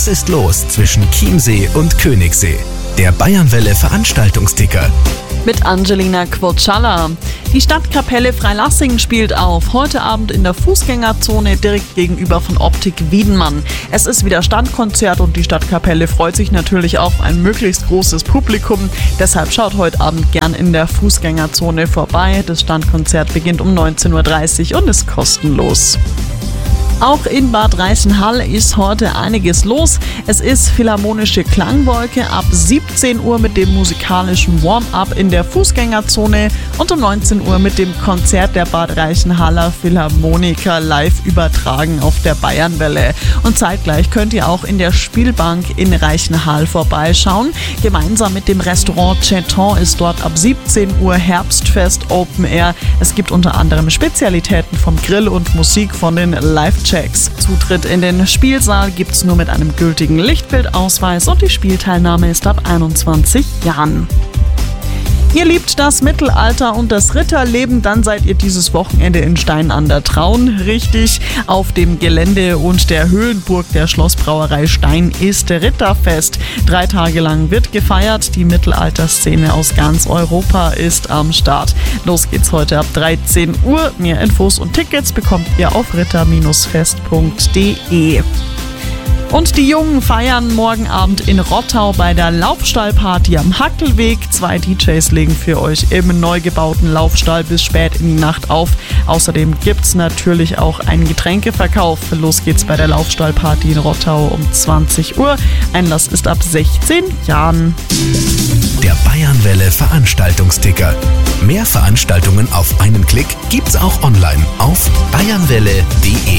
Was ist los zwischen Chiemsee und Königssee? Der Bayernwelle Veranstaltungsticker. Mit Angelina Quotschalla. Die Stadtkapelle Freilassing spielt auf. Heute Abend in der Fußgängerzone direkt gegenüber von Optik Wiedenmann. Es ist wieder Standkonzert und die Stadtkapelle freut sich natürlich auf ein möglichst großes Publikum. Deshalb schaut heute Abend gern in der Fußgängerzone vorbei. Das Standkonzert beginnt um 19.30 Uhr und ist kostenlos. Auch in Bad Reichenhall ist heute einiges los. Es ist Philharmonische Klangwolke ab 17 Uhr mit dem musikalischen Warm-up in der Fußgängerzone und um 19 Uhr mit dem Konzert der Bad Reichenhaller Philharmoniker live übertragen auf der Bayernwelle. Und zeitgleich könnt ihr auch in der Spielbank in Reichenhall vorbeischauen. Gemeinsam mit dem Restaurant Cheton ist dort ab 17 Uhr Herbstfest Open Air. Es gibt unter anderem Spezialitäten vom Grill und Musik von den Live-Checks. Zutritt in den Spielsaal gibt's nur mit einem gültigen Lichtbildausweis und die Spielteilnahme ist ab 21 Jahren. Ihr liebt das Mittelalter und das Ritterleben, dann seid ihr dieses Wochenende in Stein an der Traun. Richtig, auf dem Gelände und der Höhlenburg der Schlossbrauerei Stein ist Ritterfest. 3 Tage lang wird gefeiert. Die Mittelalterszene aus ganz Europa ist am Start. Los geht's heute ab 13 Uhr. Mehr Infos und Tickets bekommt ihr auf ritter-fest.de. Und die Jungen feiern morgen Abend in Rottau bei der Laufstallparty am Hackelweg. 2 DJs legen für euch im neu gebauten Laufstall bis spät in die Nacht auf. Außerdem gibt's natürlich auch einen Getränkeverkauf. Los geht's bei der Laufstallparty in Rottau um 20 Uhr. Einlass ist ab 16 Jahren. Der Bayernwelle Veranstaltungsticker. Mehr Veranstaltungen auf einen Klick gibt's auch online auf bayernwelle.de.